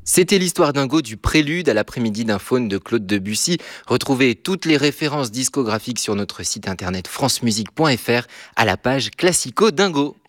C'était l'histoire dingo du prélude à l'après-midi d'un faune de Claude Debussy. Retrouvez toutes les références discographiques sur notre site internet francemusique.fr à la page Classico Dingo.